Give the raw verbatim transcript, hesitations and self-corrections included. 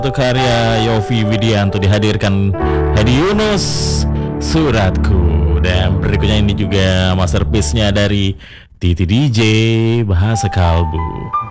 Untuk karya Yovie Widianto dihadirkan Hedi Yunus, Suratku. Dan berikutnya ini juga masterpiece-nya dari Titi D J, Bahasa Kalbu.